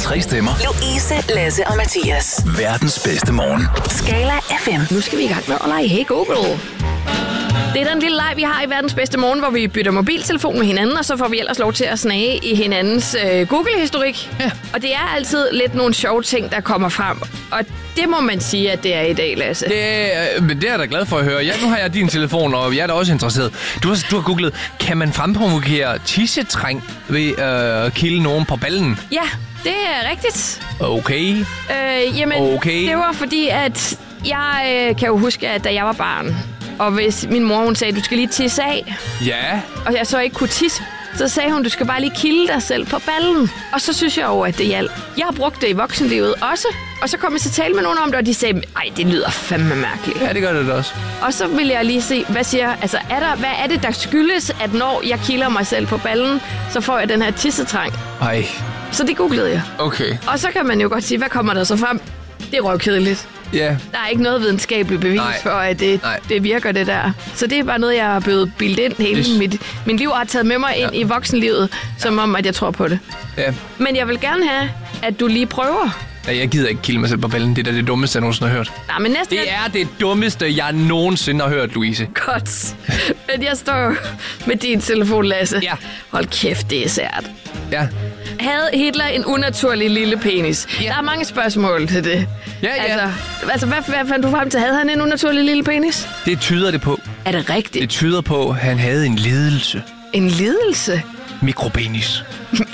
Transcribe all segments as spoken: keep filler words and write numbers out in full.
Tre stemmer. Louise, Lasse og Mathias. Verdens bedste morgen. Skala F M. Nu skal vi i gang med at lege Hey Google. Det er den lille leg, vi har i Verdens bedste morgen, hvor vi bytter mobiltelefon med hinanden, og så får vi ellers lov til at snage i hinandens øh, Google-historik. Ja. Og det er altid lidt nogle sjove ting, der kommer frem. Og det må man sige, at det er i dag, Lasse. Det, øh, men det er jeg da glad for at høre. Ja, nu har jeg din telefon, og jeg er da også interesseret. Du har, du har googlet, kan man fremprovokere tissetræng ved at øh, kilde nogen på ballen? Ja, det er rigtigt. Okay. Øh, jamen, Okay. det var fordi, at jeg øh, kan jo huske, at da jeg var barn, og hvis min mor hun sagde, du skal lige tisse af, Ja. og jeg så ikke kunne tisse, så sagde hun, du skal bare lige kilde dig selv på ballen. Og så synes jeg jo, at det hjalp. Jeg har brugt det i voksenlivet også, og så kom jeg til at tale med nogen om det, og de sagde, ej, det lyder fandme mærkeligt. Ja, det gør det da også. Og så vil jeg lige se, hvad siger, altså, er der, hvad er det, der skyldes, at når jeg kilder mig selv på ballen, så får jeg den her tissetrang. Ej, Så det googlede jeg. okay. Og så kan man jo godt sige, hvad kommer der så frem? Det er røvkedeligt. Ja. Der er ikke noget videnskabeligt bevis Nej. for, at det, det virker, det der. Så det er bare noget, jeg har blevet bildt ind hele Yes. mit, mit liv, og har taget med mig ind Ja. i voksenlivet, som om, at jeg tror på det. Ja. Men jeg vil gerne have, at du lige prøver. Ja, jeg gider ikke kilde mig selv på ballen. Det er da det dummeste, jeg nogensinde har hørt. Nej, men næsten Det er det dummeste, jeg nogensinde har hørt, Louise. godt. Men jeg står med din telefon, Lasse. Ja. Hold kæft, det er sært. Ja. Havde Hitler en unaturlig lille penis? Ja. Der er mange spørgsmål til det. Ja, ja. Altså, altså hvad, hvad fandt du frem til? Havde han en unaturlig lille penis? Det tyder det på. Er det rigtigt? Det tyder på, at han havde en lidelse. En lidelse? Mikropenis.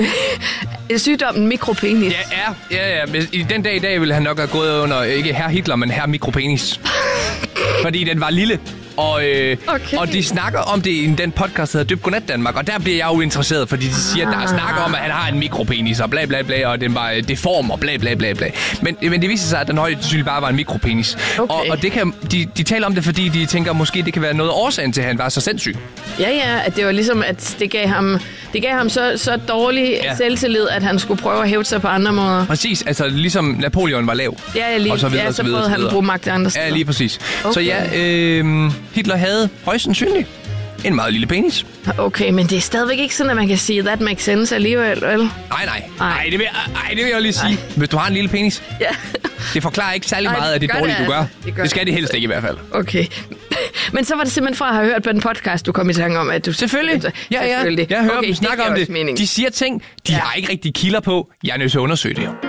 Sygdommen mikropenis. Ja, ja, ja, ja. Men i den dag i dag ville han nok have gået under, ikke herr Hitler, men herr Mikropenis. Fordi den var lille. Og, øh, Okay. og de snakker om det i den podcast, der hedder Dyb Godnat Danmark. Og der bliver jeg jo interesseret, fordi de siger, at der er snakker om, at han har en mikropenis og bla bla bla, og den var deform og bla bla bla bla. Men, men det viser sig, at den højt sandsynligt bare var en mikropenis. Okay. Og, og det kan, de, de taler om det, fordi de tænker, måske det kan være noget årsagen til, at han var så sindssyg. Ja, ja, at det var ligesom, at det gav ham, det gav ham så, så dårlig Ja. ja. selvtillid, at han skulle prøve at hæve sig på andre måder. Præcis, altså ligesom Napoleon var lav. Ja, lige, Og så videre, ja, og så så videre, prøvede og så han at videre. bruge magt andre steder. Ja, lige præcis. Okay. Så ja, øh, Hitler havde højst sandsynligt en meget lille penis. Okay, men det er stadigvæk ikke sådan, at man kan sige, that makes sense alligevel, vel? Nej, nej. Nej, det vil jeg, ej, det vil jeg lige sige. Nej. Hvis du har en lille penis, Ja, det forklarer ikke særlig Nej, meget af det det gør dårlige, det du gør. altså. Det gør Det skal det. det helst ikke i hvert fald. okay. Men så var det simpelthen fra at have hørt på den podcast, du kom i tanke om, at du... Selvfølgelig. Ja, ja. Selvfølgelig. Jeg hører okay, dem snakke giver om også det. mening. De siger ting, de Ja. har ikke rigtig kilder på. Jeg er nødt til at undersøge det.